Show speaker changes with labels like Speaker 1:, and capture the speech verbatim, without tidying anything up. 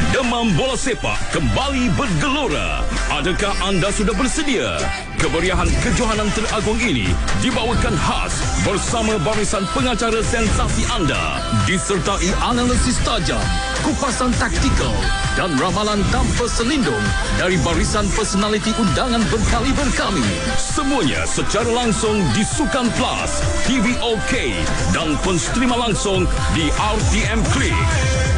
Speaker 1: Demam bola sepak kembali bergelora. Adakah anda sudah bersedia? Kemeriahan kejohanan teragung ini dibawakan khas bersama barisan pengacara sensasi anda, disertai analisis tajam, kupasan taktikal dan ramalan tanpa selindung dari barisan personaliti undangan berkaliber kami. Semuanya secara langsung di Sukan Plus, T V OK dan penstrima langsung di R T M Klik.